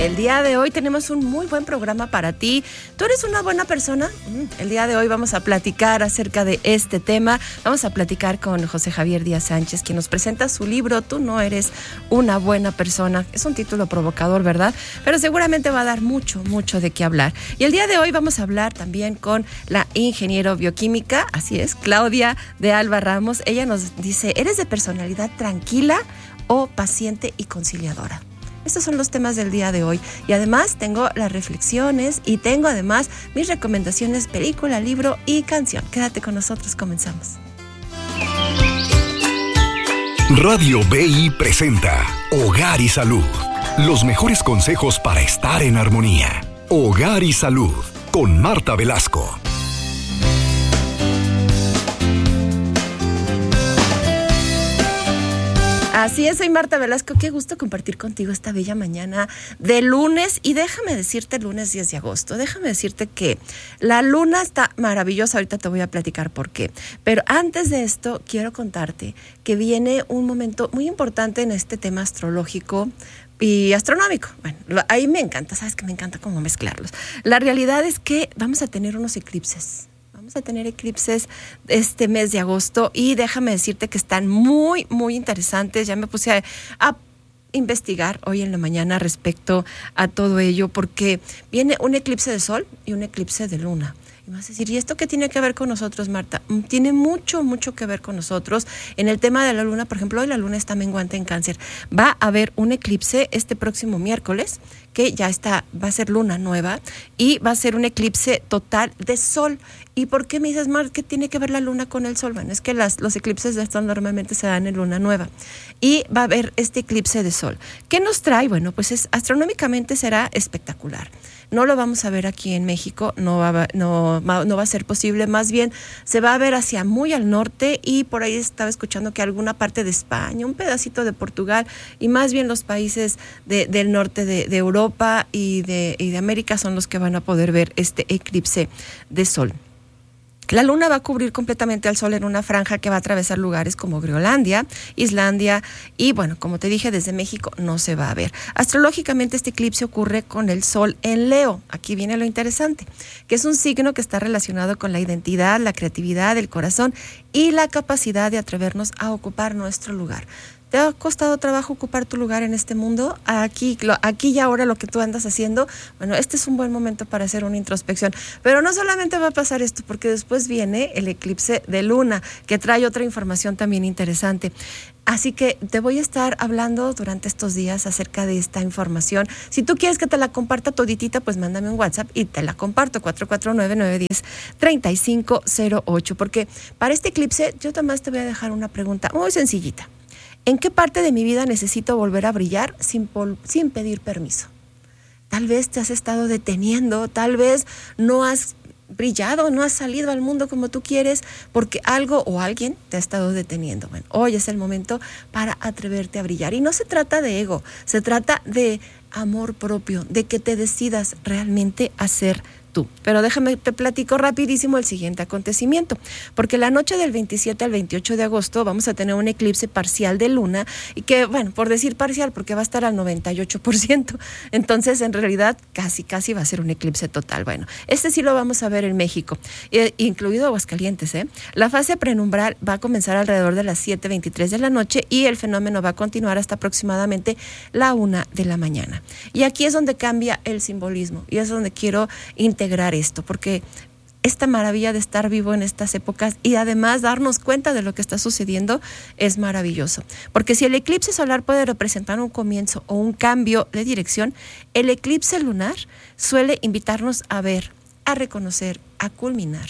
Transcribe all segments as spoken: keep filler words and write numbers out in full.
El día de hoy tenemos un muy buen programa para ti. ¿Tú eres una buena persona? El día de hoy vamos a platicar acerca de este tema. Vamos a platicar con José Javier Díaz Sánchez, quien nos presenta su libro Tú no eres una buena persona. Es un título provocador, ¿verdad? Pero seguramente va a dar mucho, mucho de qué hablar. Y el día de hoy vamos a hablar también con la ingeniero bioquímica, así es, Claudia de Alba Ramos. Ella nos dice, ¿eres de personalidad tranquila o paciente y conciliadora? Estos son los temas del día de hoy. Y además tengo las reflexiones y tengo además mis recomendaciones, película, libro y canción. Quédate con nosotros, comenzamos. Radio B I presenta Hogar y Salud. Los mejores consejos para estar en armonía. Hogar y Salud con Marta Velasco. Así es, soy Marta Velasco. Qué gusto compartir contigo esta bella mañana de lunes. Y déjame decirte, lunes diez de agosto, déjame decirte que la luna está maravillosa. Ahorita te voy a platicar por qué. Pero antes de esto, quiero contarte que viene un momento muy importante en este tema astrológico y astronómico. Bueno, ahí me encanta, sabes que me encanta cómo mezclarlos. La realidad es que vamos a tener unos eclipses. Vamos a tener eclipses este mes de agosto y déjame decirte que están muy, muy interesantes. Ya me puse a, a investigar hoy en la mañana respecto a todo ello porque viene un eclipse de sol y un eclipse de luna. Y me vas a decir, ¿y esto qué tiene que ver con nosotros, Marta? Tiene mucho, mucho que ver con nosotros. En el tema de la luna, por ejemplo, hoy la luna está menguante en Cáncer. Va a haber un eclipse este próximo miércoles, que ya está, va a ser luna nueva, y va a ser un eclipse total de sol. ¿Y por qué me dices, Marta, qué tiene que ver la luna con el sol? Bueno, es que las, los eclipses de sol normalmente se dan en luna nueva. Y va a haber este eclipse de sol. ¿Qué nos trae? Bueno, pues es, astronómicamente será espectacular. No lo vamos a ver aquí en México, no va, no, no va a ser posible, más bien se va a ver hacia muy al norte y por ahí estaba escuchando que alguna parte de España, un pedacito de Portugal y más bien los países de, del norte de, de Europa y de, y de América son los que van a poder ver este eclipse de sol. La luna va a cubrir completamente al sol en una franja que va a atravesar lugares como Groenlandia, Islandia y bueno, como te dije, desde México no se va a ver. Astrológicamente este eclipse ocurre con el sol en Leo. Aquí viene lo interesante, que es un signo que está relacionado con la identidad, la creatividad, el corazón y la capacidad de atrevernos a ocupar nuestro lugar. ¿Te ha costado trabajo ocupar tu lugar en este mundo? Aquí, lo, aquí y ahora lo que tú andas haciendo, bueno, este es un buen momento para hacer una introspección. Pero no solamente va a pasar esto, porque después viene el eclipse de luna, que trae otra información también interesante. Así que te voy a estar hablando durante estos días acerca de esta información. Si tú quieres que te la comparta toditita, pues mándame un WhatsApp y te la comparto, cuatro cuatro nueve, nueve uno cero, tres cinco cero ocho. Porque para este eclipse yo también te voy a dejar una pregunta muy sencillita. ¿En qué parte de mi vida necesito volver a brillar sin, pol- sin pedir permiso? Tal vez te has estado deteniendo, tal vez no has brillado, no has salido al mundo como tú quieres porque algo o alguien te ha estado deteniendo. Bueno, hoy es el momento para atreverte a brillar. Y no se trata de ego, se trata de amor propio, de que te decidas realmente a ser tú. Pero déjame, te platico rapidísimo el siguiente acontecimiento, porque la noche del veintisiete al veintiocho de agosto vamos a tener un eclipse parcial de luna, y que, bueno, por decir parcial, porque va a estar al noventa y ocho por ciento, entonces en realidad casi, casi va a ser un eclipse total. Bueno, este sí lo vamos a ver en México, eh, incluido Aguascalientes, ¿eh? La fase prenumbral va a comenzar alrededor de las siete veintitrés de la noche y el fenómeno va a continuar hasta aproximadamente la una de la mañana. Y aquí es donde cambia el simbolismo, y es donde quiero integrar integrar esto, porque esta maravilla de estar vivo en estas épocas y además darnos cuenta de lo que está sucediendo es maravilloso. Porque si el eclipse solar puede representar un comienzo o un cambio de dirección, el eclipse lunar suele invitarnos a ver, a reconocer, a culminar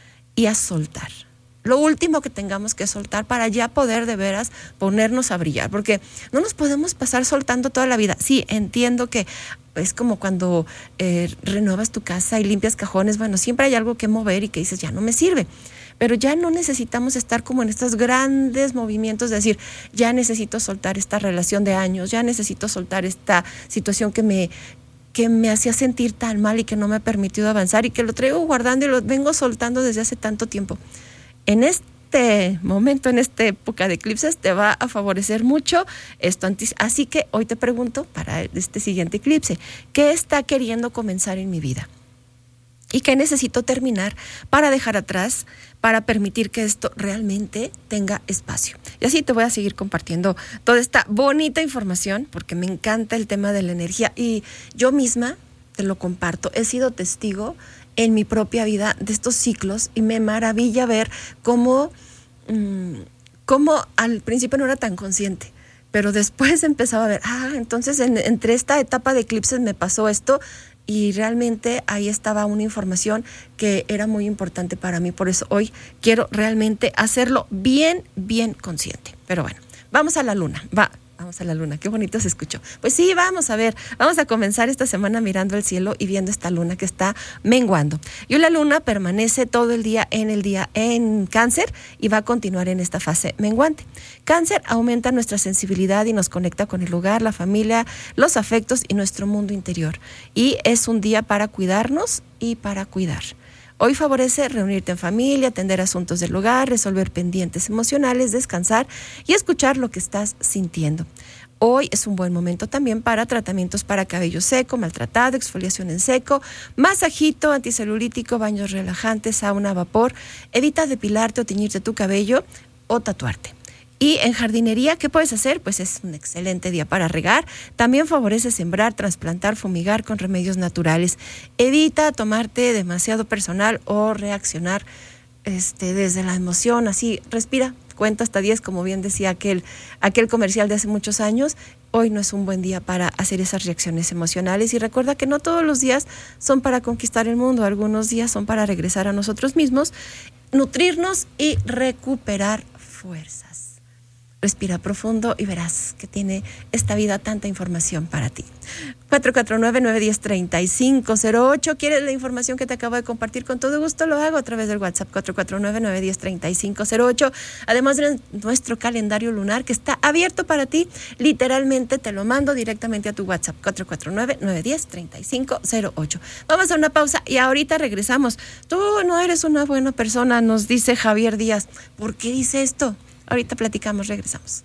y a soltar. Lo último que tengamos que soltar para ya poder de veras ponernos a brillar, porque no nos podemos pasar soltando toda la vida. Sí, entiendo que es como cuando eh, renuevas tu casa y limpias cajones, bueno, siempre hay algo que mover y que dices, ya no me sirve. Pero ya no necesitamos estar como en estos grandes movimientos de decir, ya necesito soltar esta relación de años, ya necesito soltar esta situación que me... que me hacía sentir tan mal y que no me ha permitido avanzar y que lo traigo guardando y lo vengo soltando desde hace tanto tiempo. En este este momento, en esta época de eclipses, te va a favorecer mucho esto. Así que hoy te pregunto, para este siguiente eclipse, ¿qué está queriendo comenzar en mi vida? ¿Y qué necesito terminar para dejar atrás, para permitir que esto realmente tenga espacio? Y así te voy a seguir compartiendo toda esta bonita información, porque me encanta el tema de la energía. Y yo misma te lo comparto, he sido testigo en mi propia vida de estos ciclos y me maravilla ver cómo, mmm, cómo al principio no era tan consciente, pero después empezaba a ver, ah, entonces en, entre esta etapa de eclipses me pasó esto. Y realmente ahí estaba una información que era muy importante para mí. Por eso hoy quiero realmente hacerlo bien, bien consciente. Pero bueno, vamos a la luna. Va, vamos a la luna. Qué bonito se escuchó. Pues sí, vamos a ver. Vamos a comenzar esta semana mirando el cielo y viendo esta luna que está menguando. Y la luna permanece todo el día en el día en Cáncer y va a continuar en esta fase menguante. Cáncer aumenta nuestra sensibilidad y nos conecta con el hogar, la familia, los afectos y nuestro mundo interior. Y es un día para cuidarnos y para cuidar. Hoy favorece reunirte en familia, atender asuntos del hogar, resolver pendientes emocionales, descansar y escuchar lo que estás sintiendo. Hoy es un buen momento también para tratamientos para cabello seco, maltratado, exfoliación en seco, masajito, anticelulítico, baños relajantes, sauna a vapor. Evita depilarte o teñirte tu cabello o tatuarte. Y en jardinería, ¿qué puedes hacer? Pues es un excelente día para regar. También favorece sembrar, trasplantar, fumigar con remedios naturales. Evita tomarte demasiado personal o reaccionar este, desde la emoción. Así, respira, cuenta hasta diez, como bien decía aquel, aquel comercial de hace muchos años. Hoy no es un buen día para hacer esas reacciones emocionales. Y recuerda que no todos los días son para conquistar el mundo. Algunos días son para regresar a nosotros mismos, nutrirnos y recuperar fuerzas. Respira profundo y verás que tiene esta vida tanta información para ti. cuatro cuatro nueve, nueve uno cero, tres cinco cero ocho. ¿Quieres la información que te acabo de compartir? Con todo gusto lo hago a través del WhatsApp cuatro cuatro nueve, nueve uno cero, tres cinco cero ocho. Además de nuestro calendario lunar que está abierto para ti, literalmente te lo mando directamente a tu WhatsApp cuatro cuatro nueve, nueve uno cero, tres cinco cero ocho. Vamos a una pausa y ahorita regresamos. Tú no eres una buena persona, nos dice Javier Díaz. ¿Por qué dice esto? Ahorita platicamos, regresamos.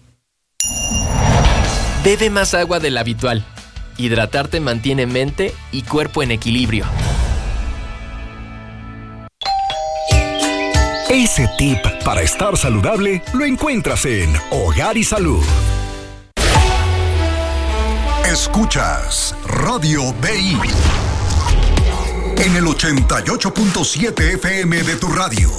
Bebe más agua del habitual. Hidratarte mantiene mente y cuerpo en equilibrio. Ese tip para estar saludable lo encuentras en Hogar y Salud. Escuchas Radio B I en el ochenta y ocho punto siete F M de tu radio.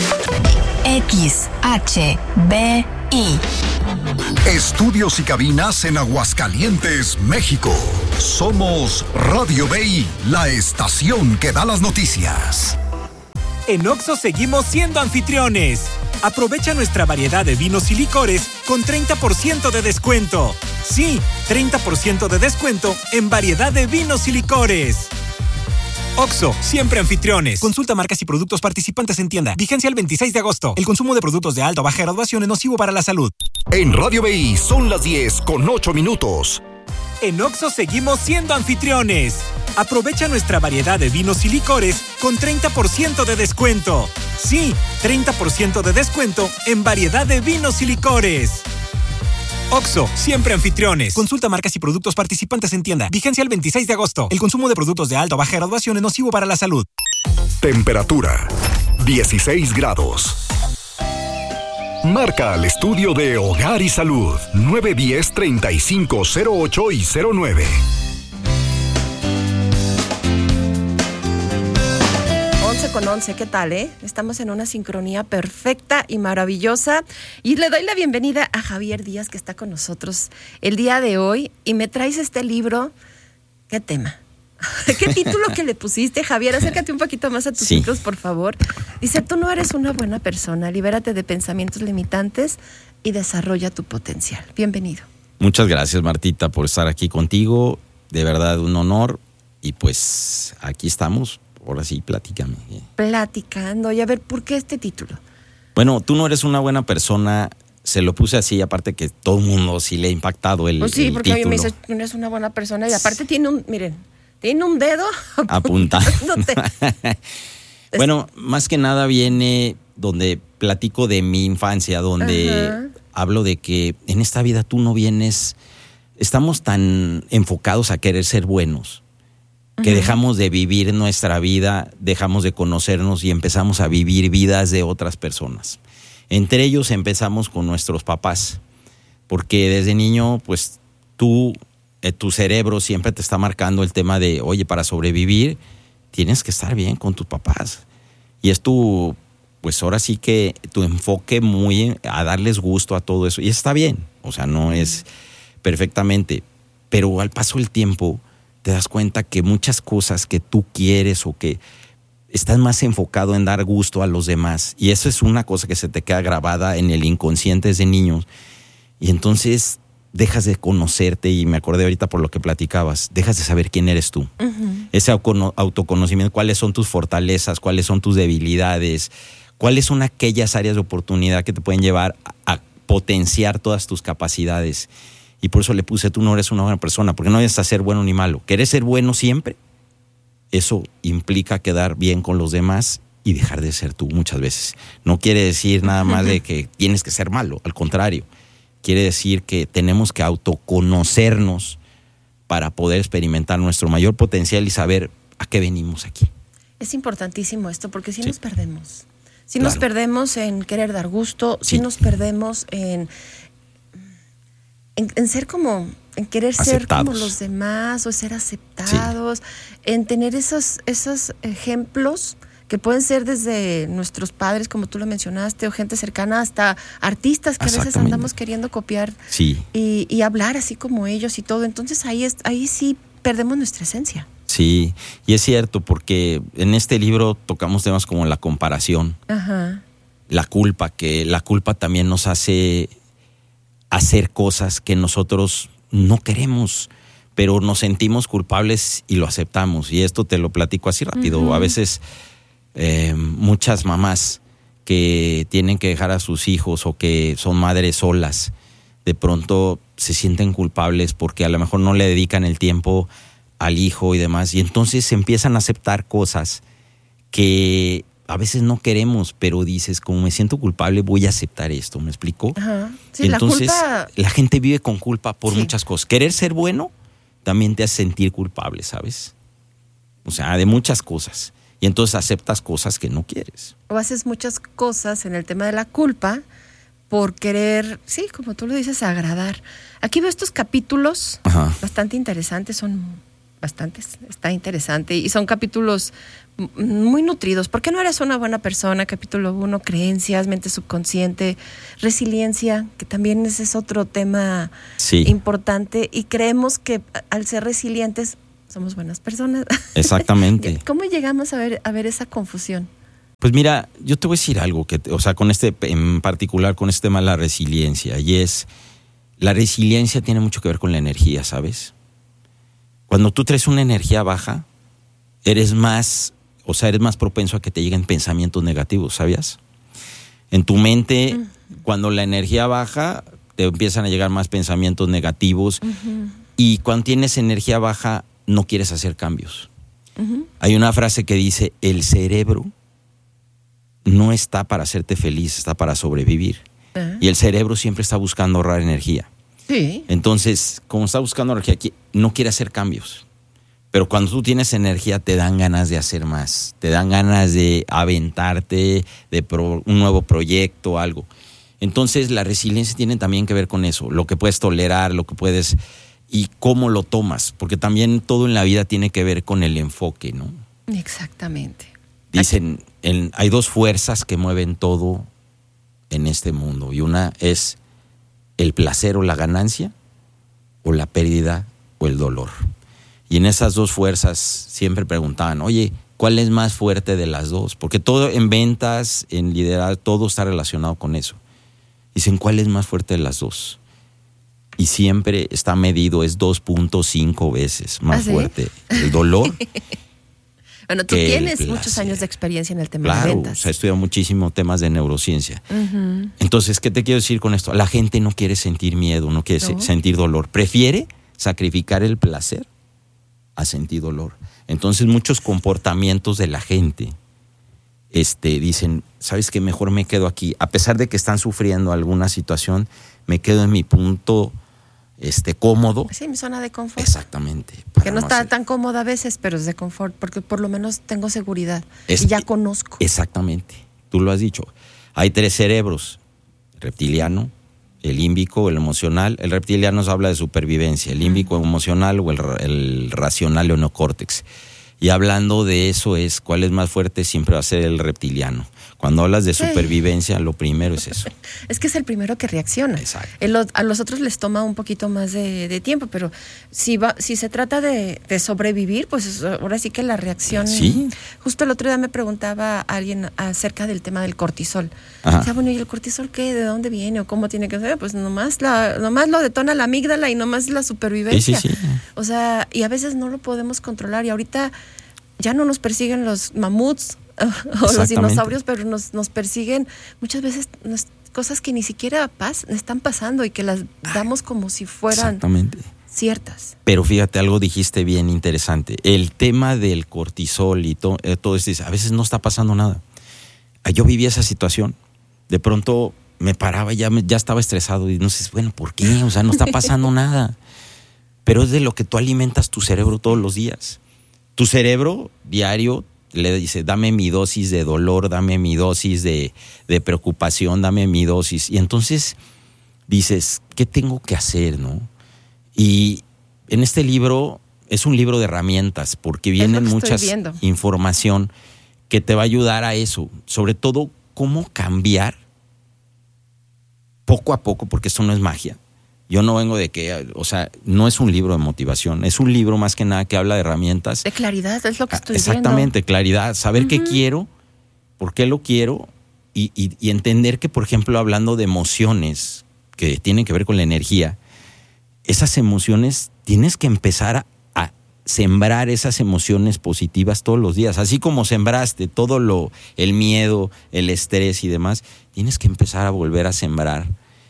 X H B I. Estudios y cabinas en Aguascalientes, México. Somos Radio B I, la estación que da las noticias. En Oxxo seguimos siendo anfitriones. Aprovecha nuestra variedad de vinos y licores con treinta por ciento de descuento. Sí, treinta por ciento de descuento en variedad de vinos y licores. Oxxo, siempre anfitriones. Consulta marcas y productos participantes en tienda. Vigencia el veintiséis de agosto. El consumo de productos de alta o baja graduación es nocivo para la salud. En Radio B I son las diez con ocho minutos. En Oxxo seguimos siendo anfitriones. Aprovecha nuestra variedad de vinos y licores con treinta por ciento de descuento. Sí, treinta por ciento de descuento en variedad de vinos y licores. Oxxo, siempre anfitriones. Consulta marcas y productos participantes en tienda. Vigencia el veintiséis de agosto. El consumo de productos de alta o baja graduación es nocivo para la salud. Temperatura, dieciséis grados. Marca al estudio de Hogar y Salud, nueve uno cero, treinta y cinco cero ocho y cero nueve. once con once, ¿qué tal, eh? Estamos en una sincronía perfecta y maravillosa. Y le doy la bienvenida a Javier Díaz, que está con nosotros el día de hoy. Y me traes este libro. ¿Qué tema? ¿Qué título que le pusiste, Javier? Acércate un poquito más a tus sí. micros, por favor. Dice, tú no eres una buena persona. Libérate de pensamientos limitantes y desarrolla tu potencial. Bienvenido. Muchas gracias, Martita, por estar aquí contigo. De verdad, un honor. Y pues aquí estamos. Ahora sí, platícame. Platicando. Y a ver, ¿por qué este título? Bueno, tú no eres una buena persona. Se lo puse así, aparte que todo el mundo sí le ha impactado el, pues sí, el porque a mí me dice, título. no eres una buena persona. Y aparte tiene un, miren, tiene un dedo apuntándote. Bueno, más que nada viene donde platico de mi infancia, donde Ajá. hablo de que en esta vida tú no vienes, estamos tan enfocados a querer ser buenos, que dejamos de vivir nuestra vida, dejamos de conocernos y empezamos a vivir vidas de otras personas. Entre ellos empezamos con nuestros papás, porque desde niño, pues tú, eh, tu cerebro siempre te está marcando el tema de, oye, para sobrevivir tienes que estar bien con tus papás. Y es tu, pues ahora sí que tu enfoque muy a darles gusto a todo eso. Y está bien, o sea, no es perfectamente, pero al paso del tiempo te das cuenta que muchas cosas que tú quieres o que estás más enfocado en dar gusto a los demás. Y eso es una cosa que se te queda grabada en el inconsciente desde niños. Y entonces dejas de conocerte, y me acordé ahorita por lo que platicabas, dejas de saber quién eres tú. Uh-huh. Ese autoconocimiento, cuáles son tus fortalezas, cuáles son tus debilidades, cuáles son aquellas áreas de oportunidad que te pueden llevar a, a potenciar todas tus capacidades. Y por eso le puse, tú no eres una buena persona, porque no debes ser bueno ni malo. ¿Querés ser bueno siempre? Eso implica quedar bien con los demás y dejar de ser tú muchas veces. No quiere decir nada más de que tienes que ser malo, al contrario. Quiere decir que tenemos que autoconocernos para poder experimentar nuestro mayor potencial y saber a qué venimos aquí. Es importantísimo esto, porque si sí. nos perdemos. Si Claro. nos perdemos en querer dar gusto, si Sí. nos perdemos en... En, en ser como, en querer ser Aceptados. como los demás o ser aceptados, sí. en tener esos, esos ejemplos que pueden ser desde nuestros padres, como tú lo mencionaste, o gente cercana, hasta artistas que a veces andamos queriendo copiar sí. y, y hablar así como ellos y todo. Entonces ahí, es, ahí sí perdemos nuestra esencia. Sí, y es cierto, porque en este libro tocamos temas como la comparación, Ajá. la culpa, que la culpa también nos hace hacer cosas que nosotros no queremos, pero nos sentimos culpables y lo aceptamos. Y esto te lo platico así rápido. Uh-huh. A veces eh, muchas mamás que tienen que dejar a sus hijos o que son madres solas, de pronto se sienten culpables porque a lo mejor no le dedican el tiempo al hijo y demás. Y entonces empiezan a aceptar cosas que a veces no queremos, pero dices, como me siento culpable, voy a aceptar esto, ¿me explico? Ajá. Sí, entonces, la, culpa... la gente vive con culpa por sí. muchas cosas. Querer ser bueno también te hace sentir culpable, ¿sabes? O sea, de muchas cosas. Y entonces aceptas cosas que no quieres. O haces muchas cosas en el tema de la culpa por querer, sí, como tú lo dices, agradar. Aquí veo estos capítulos Ajá. bastante interesantes, son bastantes, está interesante, y son capítulos muy nutridos. ¿Por qué no eres una buena persona? Capítulo uno, creencias, mente subconsciente, resiliencia, que también ese es otro tema sí. importante, y creemos que al ser resilientes somos buenas personas. Exactamente. ¿Cómo llegamos a ver, a ver esa confusión? Pues mira, yo te voy a decir algo, que, o sea, con este, en particular con este tema de la resiliencia, y es, la resiliencia tiene mucho que ver con la energía, ¿sabes? Cuando tú traes una energía baja, eres más, o sea, eres más propenso a que te lleguen pensamientos negativos, ¿sabías? En tu mente, uh-huh. cuando la energía baja, te empiezan a llegar más pensamientos negativos, uh-huh. y cuando tienes energía baja, no quieres hacer cambios. Uh-huh. Hay una frase que dice, el cerebro no está para hacerte feliz, está para sobrevivir. Uh-huh. Y el cerebro siempre está buscando ahorrar energía. Sí. Entonces, como está buscando energía, no quiere hacer cambios. Pero cuando tú tienes energía, te dan ganas de hacer más. Te dan ganas de aventarte, de pro, un nuevo proyecto, algo. Entonces, la resiliencia tiene también que ver con eso. Lo que puedes tolerar, lo que puedes... y cómo lo tomas. Porque también todo en la vida tiene que ver con el enfoque, ¿no? Exactamente. Dicen, en, hay dos fuerzas que mueven todo en este mundo. Y una es el placer o la ganancia, o la pérdida o el dolor. Y en esas dos fuerzas siempre preguntaban, oye, ¿cuál es más fuerte de las dos? Porque todo en ventas, en liderazgo, todo está relacionado con eso. Dicen, ¿cuál es más fuerte de las dos? Y siempre está medido, es dos punto cinco veces más ¿Ah, sí? fuerte el dolor. Bueno, tú tienes muchos años de experiencia en el tema claro, de ventas. O sea, he estudiado muchísimo temas de neurociencia. Uh-huh. Entonces, ¿qué te quiero decir con esto? La gente no quiere sentir miedo, no quiere ¿No? sentir dolor. Prefiere sacrificar el placer a sentir dolor. Entonces, muchos comportamientos de la gente este, dicen, ¿sabes qué? Mejor me quedo aquí. A pesar de que están sufriendo alguna situación, me quedo en mi punto este, cómodo. Sí, mi zona de confort. Exactamente. Que no, no está hacer. tan cómoda a veces, pero es de confort, porque por lo menos tengo seguridad es, y ya conozco. Exactamente, tú lo has dicho. Hay tres cerebros, el reptiliano, el límbico, el emocional. El reptiliano nos habla de supervivencia, el límbico uh-huh. emocional o el, el racional o neocórtex. Y hablando de eso es, ¿cuál es más fuerte? Siempre va a ser el reptiliano. Cuando hablas de supervivencia, sí. lo primero es eso. Es que es el primero que reacciona. Exacto. El, a los otros les toma un poquito más de, de tiempo, pero si va, si se trata de, de sobrevivir, pues ahora sí que la reacción... Sí. Justo el otro día me preguntaba alguien acerca del tema del cortisol. Ajá. O sea, bueno, ¿y el cortisol qué? ¿De dónde viene? ¿O cómo tiene que ser? Pues nomás, la, nomás lo detona la amígdala y nomás la supervivencia. Sí, sí, sí. O sea, y a veces no lo podemos controlar y ahorita ya no nos persiguen los mamuts o los dinosaurios, pero nos, nos persiguen muchas veces nos, cosas que ni siquiera pas, están pasando y que las damos como si fueran ciertas. Pero fíjate, algo dijiste bien interesante. El tema del cortisol y to, eh, todo esto, a veces no está pasando nada. Yo viví esa situación. De pronto me paraba, ya, me, ya estaba estresado y no sé, bueno, ¿por qué? O sea, no está pasando nada. Pero es de lo que tú alimentas tu cerebro todos los días. Tu cerebro diario le dice, dame mi dosis de dolor, dame mi dosis de, de preocupación, dame mi dosis. Y entonces dices, ¿qué tengo que hacer, no? Y en este libro es un libro de herramientas porque vienen muchas información que te va a ayudar a eso. Sobre todo, cómo cambiar poco a poco, porque esto no es magia. Yo no vengo de que, o sea, no es un libro de motivación, es un libro más que nada que habla de herramientas. De claridad, es lo que estoy Exactamente, viendo. claridad, saber uh-huh. qué quiero, por qué lo quiero y, y, y entender que, por ejemplo, hablando de emociones que tienen que ver con la energía, esas emociones tienes que empezar a, a sembrar esas emociones positivas todos los días. Así como sembraste todo lo, el miedo, el estrés y demás, tienes que empezar a volver a sembrar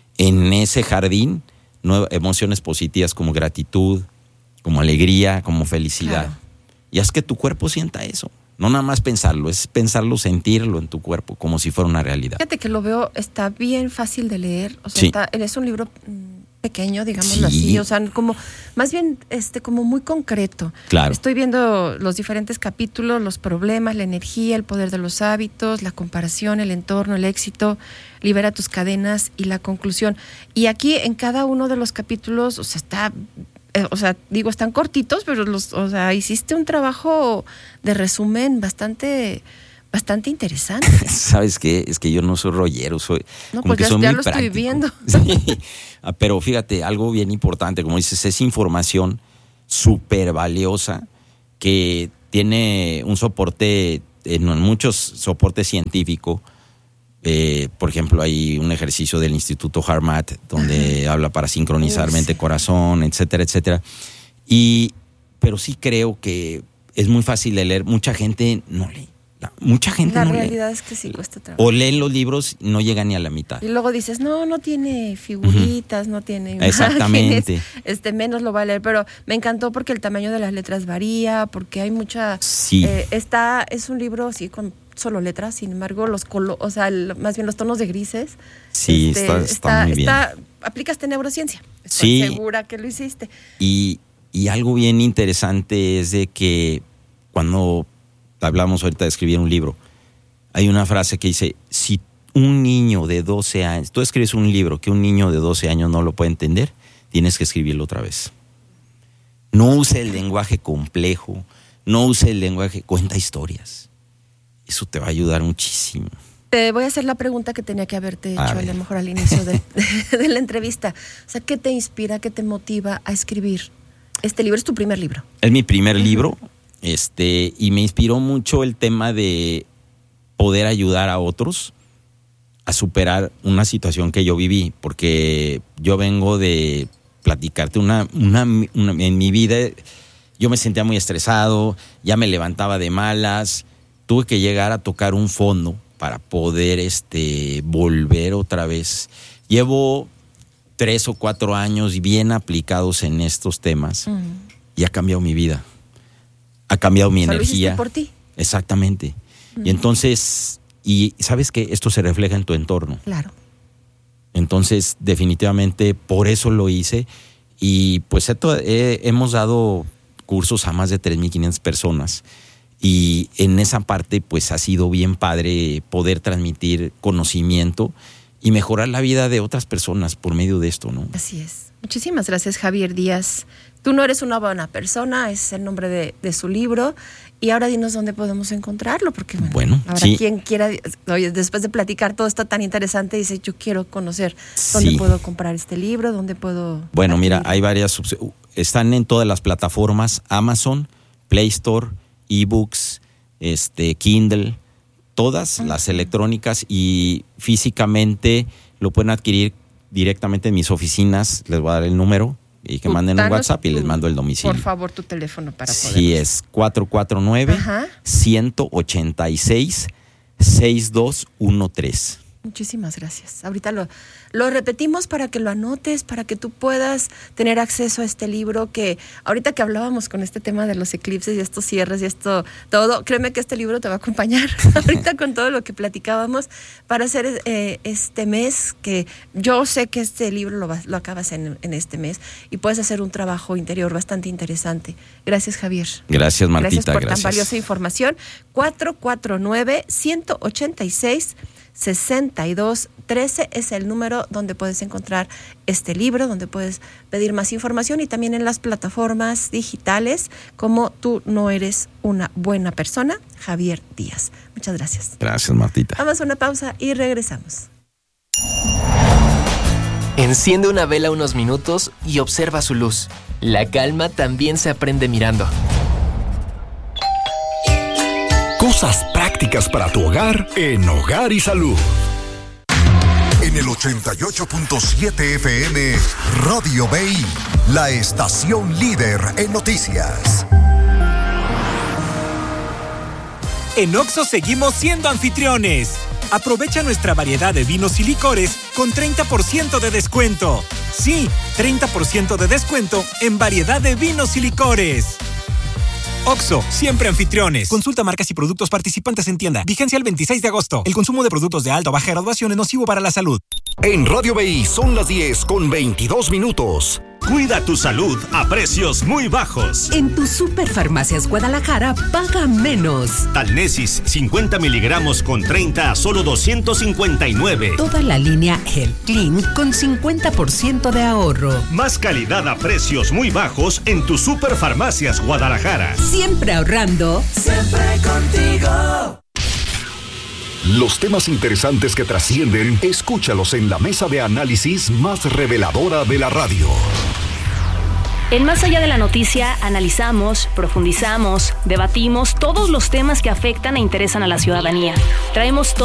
en ese jardín nuevas emociones positivas como gratitud, como alegría, como felicidad. Claro. Y haz que tu cuerpo sienta eso. No nada más pensarlo, es pensarlo, sentirlo en tu cuerpo, como si fuera una realidad. Fíjate que lo veo, está bien fácil de leer. O sea, sí. está, es un libro pequeño, digámoslo sí. así. O sea, como, más bien, este, como muy concreto. Claro. Estoy viendo los diferentes capítulos, los problemas, la energía, el poder de los hábitos, la comparación, el entorno, el éxito, libera tus cadenas y la conclusión. Y aquí en cada uno de los capítulos, o sea, está, eh, o sea, digo, están cortitos, pero los, o sea, hiciste un trabajo de resumen bastante, bastante interesante. ¿Sabes qué? Es que yo no soy rollero, soy no, como pues que ya, soy ya muy lo práctico. Estoy viendo. Sí. Pero fíjate, algo bien importante, como dices, es información súper valiosa que tiene un soporte, en muchos soportes científicos. Eh, por ejemplo, hay un ejercicio del Instituto HeartMath donde uh-huh. habla para sincronizar Uy, mente, sí. corazón, etcétera, etcétera. Y, pero sí creo que es muy fácil de leer. Mucha gente no lee. La, mucha gente la no lee. La realidad es que sí cuesta trabajo. O leen los libros y no llegan ni a la mitad. Y luego dices, no, no tiene figuritas, uh-huh. no tiene imágenes. Exactamente. Este, menos lo va a leer. Pero me encantó porque el tamaño de las letras varía, porque hay mucha... Sí. Eh, está, es un libro, sí, con solo letras, sin embargo, los colo- o sea, el, más bien los tonos de grises. Sí, este, está, está, está muy bien. Está, aplicaste neurociencia. Estoy sí. segura que lo hiciste. Y, y algo bien interesante es de que cuando hablamos ahorita de escribir un libro, hay una frase que dice, si un niño de doce años, tú escribes un libro que un niño de doce años no lo puede entender, tienes que escribirlo otra vez. No use el lenguaje complejo, no use el lenguaje, cuenta historias. Eso te va a ayudar muchísimo. Te voy a hacer la pregunta que tenía que haberte hecho a, a lo mejor al inicio de, de, de la entrevista. O sea, ¿qué te inspira, qué te motiva a escribir? Este libro es tu primer libro. Es mi primer uh-huh. libro, este, y me inspiró mucho el tema de poder ayudar a otros a superar una situación que yo viví, porque yo vengo de platicarte una, una, una en mi vida yo me sentía muy estresado, ya me levantaba de malas, tuve que llegar a tocar un fondo para poder este, volver otra vez. Llevo tres o cuatro años bien aplicados en estos temas uh-huh. y ha cambiado mi vida. Ha cambiado mi o sea, energía. ¿Lo hiciste por ti? Exactamente. Y entonces, y sabes que esto se refleja en tu entorno. Claro. Entonces, definitivamente, por eso lo hice. Y pues esto, eh, hemos dado cursos a más de tres mil quinientas personas. Y en esa parte, pues ha sido bien padre poder transmitir conocimiento y mejorar la vida de otras personas por medio de esto, ¿no? Así es. Muchísimas gracias, Javier Díaz. Tú no eres una buena persona, es el nombre de, de su libro. Y ahora dinos dónde podemos encontrarlo, porque bueno, bueno ahora sí. quien quiera, oye, después de platicar todo esto tan interesante, dice, yo quiero conocer dónde sí. puedo comprar este libro, dónde puedo... Bueno, adquirir. mira, hay varias, están en todas las plataformas, Amazon, Play Store, eBooks, este, Kindle, todas uh-huh. las electrónicas, y físicamente lo pueden adquirir directamente en mis oficinas. Les voy a dar el número y que manden un WhatsApp y les mando el domicilio. Por favor, tu teléfono para poder. Sí, es cuatro cuatro nueve, uno ocho seis, seis dos uno tres. Muchísimas gracias. Ahorita lo, lo repetimos para que lo anotes, para que tú puedas tener acceso a este libro que ahorita que hablábamos con este tema de los eclipses y estos cierres y esto todo, créeme que este libro te va a acompañar ahorita con todo lo que platicábamos para hacer eh, este mes, que yo sé que este libro lo, vas, lo acabas en, en este mes y puedes hacer un trabajo interior bastante interesante. Gracias, Javier. Gracias, Martita. Gracias por gracias. tan valiosa información. cuatro cuatro nueve, uno ocho seis, sesenta y dos trece es el número donde puedes encontrar este libro, donde puedes pedir más información y también en las plataformas digitales como Tú no eres una buena persona, Javier Díaz. Muchas gracias. Gracias, Martita. Vamos a una pausa y regresamos. Enciende una vela unos minutos y observa su luz. La calma también se aprende mirando. Cosas prácticas para tu hogar en Hogar y Salud. En el ochenta y ocho punto siete F M, Radio B I, la estación líder en noticias. En Oxxo seguimos siendo anfitriones. Aprovecha nuestra variedad de vinos y licores con treinta por ciento de descuento. Sí, treinta por ciento de descuento en variedad de vinos y licores. Oxxo, siempre anfitriones. Consulta marcas y productos participantes en tienda. Vigencia el veintiséis de agosto. El consumo de productos de alta o baja graduación es nocivo para la salud. En Radio B I son las diez con veintidós minutos. Cuida tu salud a precios muy bajos. En tu Superfarmacias Guadalajara paga menos. Talnesis cincuenta miligramos con treinta a solo doscientos cincuenta y nueve. Toda la línea Health Clean con cincuenta por ciento de ahorro. Más calidad a precios muy bajos en tu Superfarmacias Guadalajara. Siempre ahorrando. Siempre contigo. Los temas interesantes que trascienden, escúchalos en la mesa de análisis más reveladora de la radio. En Más Allá de la Noticia analizamos, profundizamos, debatimos todos los temas que afectan e interesan a la ciudadanía. Traemos